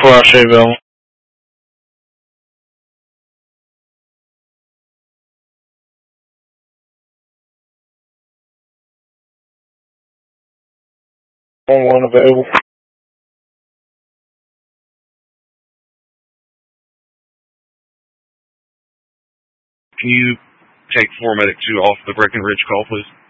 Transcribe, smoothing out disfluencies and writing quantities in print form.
Flash available. One available. Can you take 4 Medic 2 off the Breckenridge call, please?